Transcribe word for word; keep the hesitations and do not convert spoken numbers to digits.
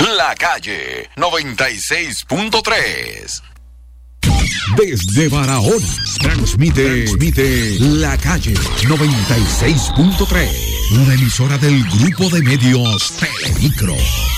La Calle noventa y seis punto tres. Desde Barahona, transmite, transmite La Calle noventa y seis punto tres. Una emisora del grupo de medios Telemicro.